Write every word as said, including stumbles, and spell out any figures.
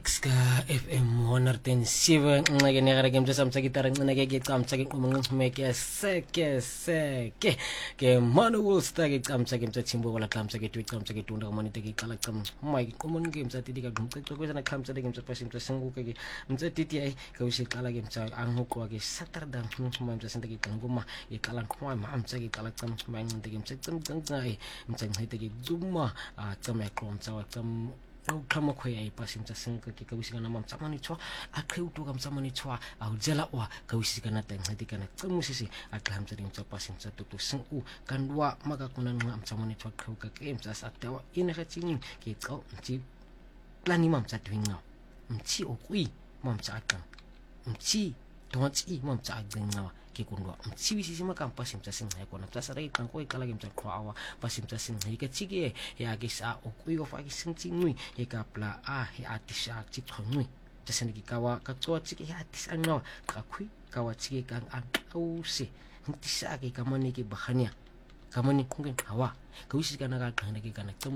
Ska F M one oh seven ngake nekare ke mtsa mtsa gitara ngina ke ke camtsa ke ngumngume ke seke seke ke manu will sta ke camtsa ke mtsa timbo wala camtsa ke tweet camtsa ke tunda mani te ke qala cam mai komun ke mtsa tidi ka gumtsa ke sana camtsa ke mtsa pasim mtsa sengu ke mtsa titi ai ke usi qala ke mtsa angu ko ke saturday nguma mtsa sente ke nguma ke qala khwa ma mtsa ke qala cam mai ngite ke mtsa cam cam ai mtsa ngite ke duma a cam ya klomtsa wa cam kama kwa ya ipasi mtasenga ke kawisika na mamtsamani chwa akheutu ka mtsamani chwa aujela wa kawisika na tenghetika na tsamusisi akhamtsa mtsapasi mtsatutu sinu kandwa maka kuna nga mtsamani chwa kheuka ke mtsasa tawa ina khatsingi ke tsau mtsi plani mamtsatwinga mtsi okui mamtsaka mtsi tongatsi mamtsaka ke kundwa mtsibisi maka mpasi mtsasenga yakona mtsasara ikanko ikala ke mtsaqhwa pasi mtsasenga ikatike ya ke sa okuyo fa ke sintsinwi ekapla a he atisha tsikgonwi tsasene ke kawa ka tsoa tsike ya atisa ngawa kakhui kawa tsike kang aqause ntisa ke kamane ke bahania kamane khunge qawa ka wisika na ka qhana ke kana